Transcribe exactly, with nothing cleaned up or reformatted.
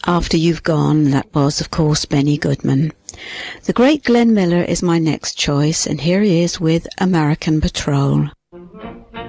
After You've Gone, that was, of course, Benny Goodman. The great Glenn Miller is my next choice, and here he is with American Patrol.